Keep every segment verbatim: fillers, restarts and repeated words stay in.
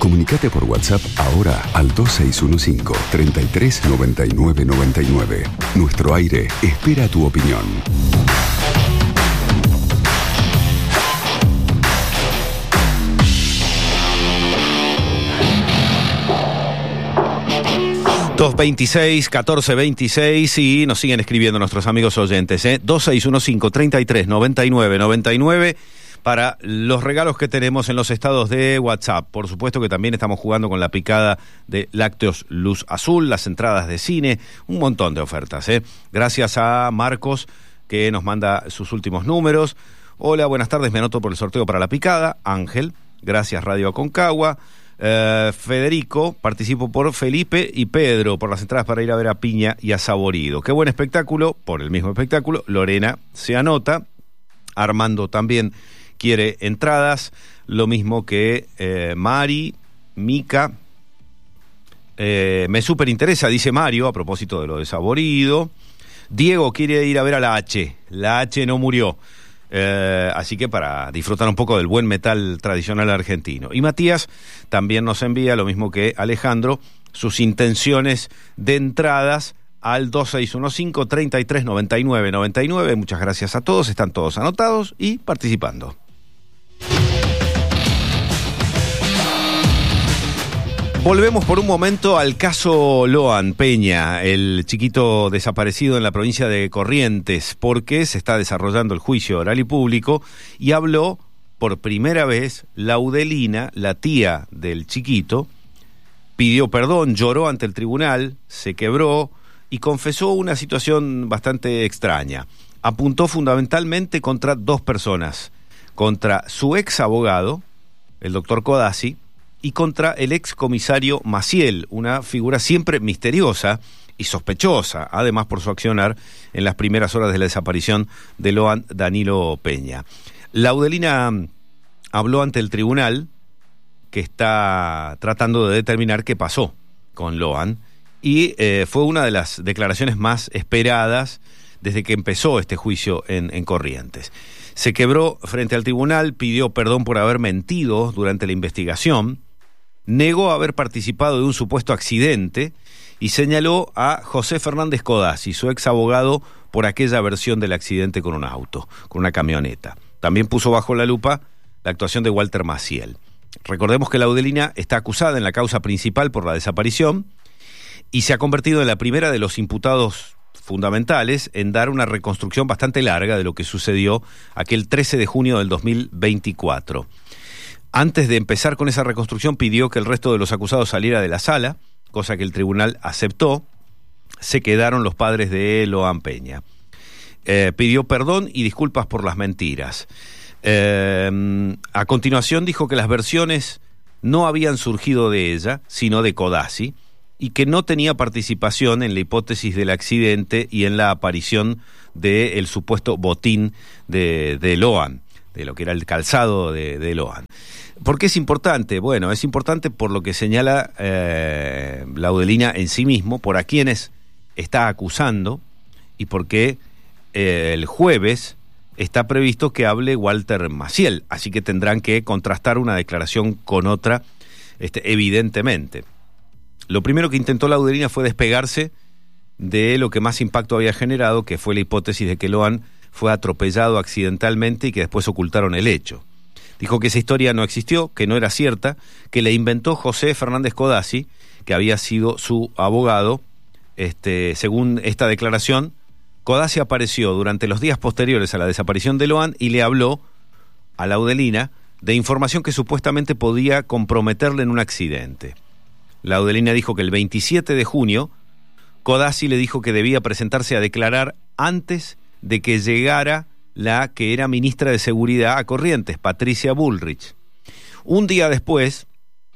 Comunicate por WhatsApp ahora al dos seis uno cinco, treinta y tres, noventa y nueve, noventa y nueve. Nuestro aire espera tu opinión. dos veintiséis, catorce veintiséis y nos siguen escribiendo nuestros amigos oyentes, ¿eh? dos seis uno cinco, treinta y tres, noventa y nueve, noventa y nueve para los regalos que tenemos en los estados de WhatsApp. Por supuesto que también estamos jugando con la picada de Lácteos Luz Azul, las entradas de cine, un montón de ofertas, ¿eh? Gracias a Marcos que nos manda sus últimos números. Hola, buenas tardes, me anoto por el sorteo para la picada. Ángel, gracias Radio Aconcagua. Uh, Federico, participo por Felipe y Pedro por las entradas para ir a ver a Piña y a Saborido. Qué buen espectáculo, por el mismo espectáculo. Lorena se anota. Armando también quiere entradas, lo mismo que eh, Mari, Mica. Eh, me súper interesa, dice Mario, a propósito de lo de Saborido. Diego quiere ir a ver a la H. La H no murió. Eh, así que para disfrutar un poco del buen metal tradicional argentino. Y Matías también nos envía, lo mismo que Alejandro, sus intenciones de entradas al dos seis uno cinco, treinta y tres, noventa y nueve, noventa y nueve. Muchas gracias a todos, están todos anotados y participando. Volvemos por un momento al caso Loan Peña, el chiquito desaparecido en la provincia de Corrientes, porque se está desarrollando el juicio oral y público y habló por primera vez Laudelina, la tía del chiquito, pidió perdón, lloró ante el tribunal, se quebró y confesó una situación bastante extraña. Apuntó fundamentalmente contra dos personas, contra su ex abogado, el doctor Codazzi, y contra el ex comisario Maciel, una figura siempre misteriosa y sospechosa, además por su accionar en las primeras horas de la desaparición de Loan Danilo Peña. Laudelina habló ante el tribunal, que está tratando de determinar qué pasó con Loan, y eh, fue una de las declaraciones más esperadas desde que empezó este juicio en, en Corrientes. Se quebró frente al tribunal, pidió perdón por haber mentido durante la investigación, negó haber participado de un supuesto accidente y señaló a José Fernández Codazzi, su ex abogado, por aquella versión del accidente con un auto, con una camioneta. También puso bajo la lupa la actuación de Walter Maciel. Recordemos que Laudelina está acusada en la causa principal por la desaparición y se ha convertido en la primera de los imputados fundamentales en dar una reconstrucción bastante larga de lo que sucedió aquel trece de junio del dos mil veinticuatro. Antes de empezar con esa reconstrucción pidió que el resto de los acusados saliera de la sala, cosa que el tribunal aceptó. Se quedaron los padres de Loan Peña. Eh, pidió perdón y disculpas por las mentiras. Eh, a continuación dijo que las versiones no habían surgido de ella, sino de Codazzi, y que no tenía participación en la hipótesis del accidente y en la aparición del supuesto botín de, de Loan, de lo que era el calzado de, de Loan. ¿Por qué es importante? Bueno, es importante por lo que señala eh, Laudelina en sí mismo, por a quienes está acusando, y porque eh, el jueves está previsto que hable Walter Maciel, así que tendrán que contrastar una declaración con otra, este, evidentemente. Lo primero que intentó Laudelina fue despegarse de lo que más impacto había generado, que fue la hipótesis de que Loan fue atropellado accidentalmente y que después ocultaron el hecho. Dijo que esa historia no existió, que no era cierta, que la inventó José Fernández Codazzi, que había sido su abogado. Este, según esta declaración, Codazzi apareció durante los días posteriores a la desaparición de Loan y le habló a Laudelina de información que supuestamente podía comprometerle en un accidente. Laudelina dijo que el veintisiete de junio, Codazzi le dijo que debía presentarse a declarar antes de que llegara la que era ministra de Seguridad a Corrientes, Patricia Bullrich. Un día después,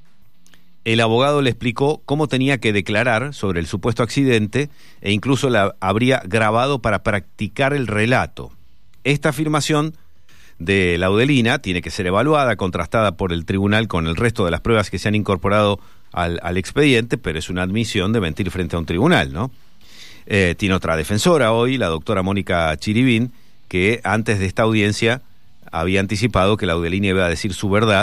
el abogado le explicó cómo tenía que declarar sobre el supuesto accidente e incluso la habría grabado para practicar el relato. Esta afirmación de Laudelina tiene que ser evaluada, contrastada por el tribunal con el resto de las pruebas que se han incorporado al, al expediente, pero es una admisión de mentir frente a un tribunal, ¿no? Eh, tiene otra defensora hoy, la doctora Mónica Chiribín, que antes de esta audiencia había anticipado que Laudelina iba a decir su verdad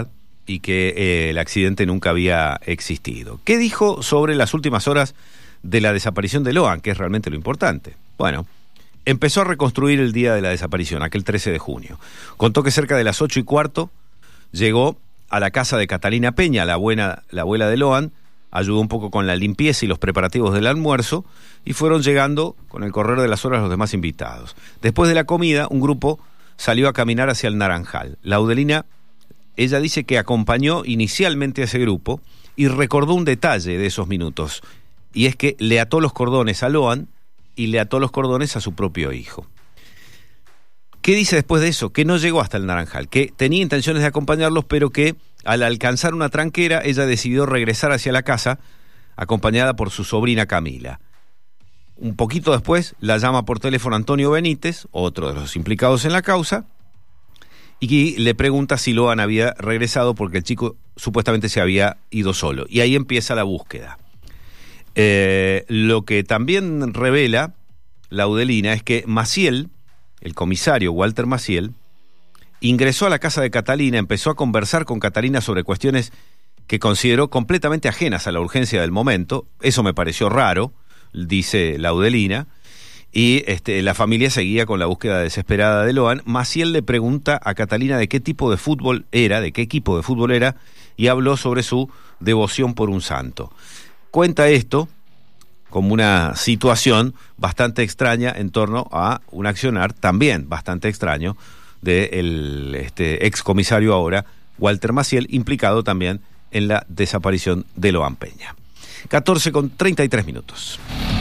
y que eh, el accidente nunca había existido. ¿Qué dijo sobre las últimas horas de la desaparición de Loan, que es realmente lo importante? Bueno, empezó a reconstruir el día de la desaparición, aquel trece de junio. Contó que cerca de las ocho y cuarto llegó a la casa de Catalina Peña, la, buena, la abuela de Loan, ayudó un poco con la limpieza y los preparativos del almuerzo, y fueron llegando con el correr de las horas los demás invitados. Después de la comida, un grupo salió a caminar hacia el Naranjal. Laudelina, ella dice que acompañó inicialmente a ese grupo y recordó un detalle de esos minutos, y es que le ató los cordones a Loan y le ató los cordones a su propio hijo. ¿Qué dice después de eso? Que no llegó hasta el Naranjal, que tenía intenciones de acompañarlos, pero que al alcanzar una tranquera, ella decidió regresar hacia la casa, acompañada por su sobrina Camila. Un poquito después la llama por teléfono Antonio Benítez, otro de los implicados en la causa, y le pregunta si Loan había regresado porque el chico supuestamente se había ido solo. Y ahí empieza la búsqueda. Eh, lo que también revela Laudelina es que Maciel, el comisario Walter Maciel, ingresó a la casa de Catalina, empezó a conversar con Catalina sobre cuestiones que consideró completamente ajenas a la urgencia del momento. Eso me pareció raro, dice Laudelina, y este, la familia seguía con la búsqueda desesperada de Loan. Maciel le pregunta a Catalina de qué tipo de fútbol era, de qué equipo de fútbol era, y habló sobre su devoción por un santo. Cuenta esto como una situación bastante extraña en torno a un accionar también bastante extraño del este, excomisario ahora, Walter Maciel, implicado también en la desaparición de Loan Peña. catorce con treinta y tres minutos.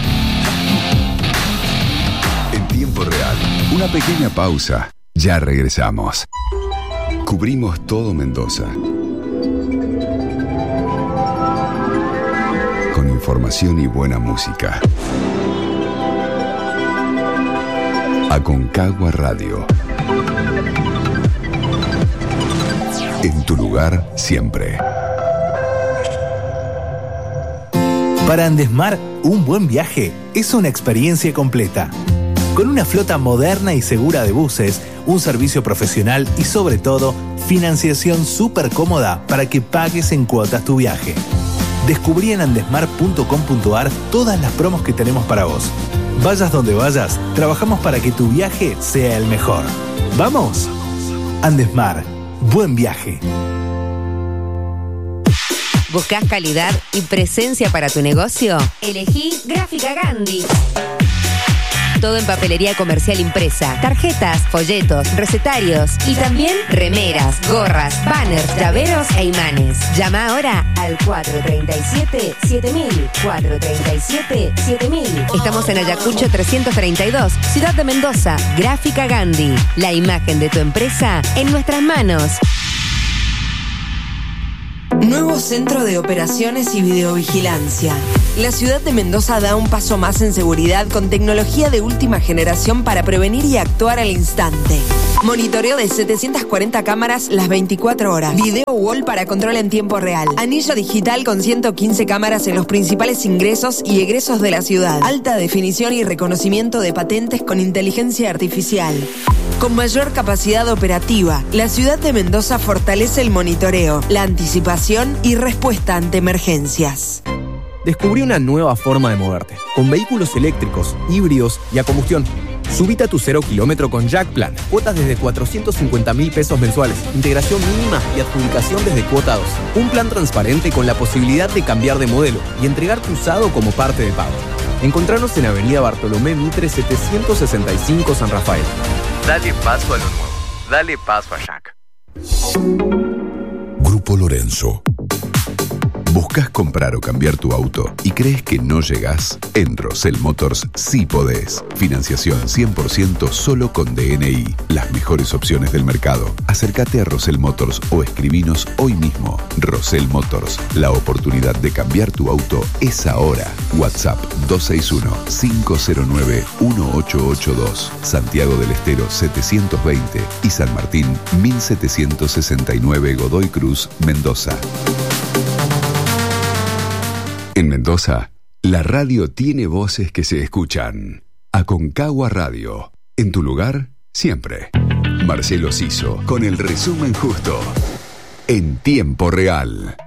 En tiempo real, una pequeña pausa. Ya regresamos. Cubrimos todo Mendoza. Con información y buena música. Aconcagua Radio. En tu lugar, siempre. Para Andesmar, un buen viaje es una experiencia completa. Con una flota moderna y segura de buses, un servicio profesional y sobre todo, financiación súper cómoda para que pagues en cuotas tu viaje. Descubrí en andesmar punto com punto ar todas las promos que tenemos para vos. Vayas donde vayas, trabajamos para que tu viaje sea el mejor. ¡Vamos! Andesmar. Buen viaje. ¿Buscás calidad y presencia para tu negocio? Elegí Gráfica Gandhi. Todo en papelería comercial impresa, tarjetas, folletos, recetarios y también remeras, gorras, banners, llaveros e imanes. Llama ahora al cuatro tres siete, siete mil, cuatro tres siete, siete mil. Estamos en Ayacucho trescientos treinta y dos, Ciudad de Mendoza. Gráfica Gandhi, la imagen de tu empresa en nuestras manos. Nuevo Centro de Operaciones y Videovigilancia. La ciudad de Mendoza da un paso más en seguridad con tecnología de última generación para prevenir y actuar al instante. Monitoreo de setecientas cuarenta cámaras las veinticuatro horas. Video wall para control en tiempo real. Anillo digital con ciento quince cámaras en los principales ingresos y egresos de la ciudad. Alta definición y reconocimiento de patentes con inteligencia artificial. Con mayor capacidad operativa, la ciudad de Mendoza fortalece el monitoreo, la anticipación y respuesta ante emergencias. Descubrí una nueva forma de moverte, con vehículos eléctricos, híbridos y a combustión. Subite a tu cero kilómetro con Jack Plan. Cuotas desde cuatrocientos cincuenta mil pesos mensuales. Integración mínima y adjudicación desde cuota dos. Un plan transparente con la posibilidad de cambiar de modelo y entregar tu usado como parte del pago. Encontranos en Avenida Bartolomé Mitre setecientos sesenta y cinco San Rafael. Dale paso a lo nuevo. Dale paso a Jack. Grupo Lorenzo. ¿Buscas comprar o cambiar tu auto y crees que no llegás? En Rosell Motors sí podés. Financiación cien por ciento solo con D N I. Las mejores opciones del mercado. Acércate a Rosell Motors o escribinos hoy mismo. Rosell Motors. La oportunidad de cambiar tu auto es ahora. WhatsApp dos seis uno, cinco cero nueve, uno ocho ocho dos. Santiago del Estero setecientos veinte y San Martín mil setecientos sesenta y nueve Godoy Cruz, Mendoza. En Mendoza, la radio tiene voces que se escuchan. Aconcagua Radio. En tu lugar, siempre. Marcelo Ciso, con el resumen justo. en tiempo real.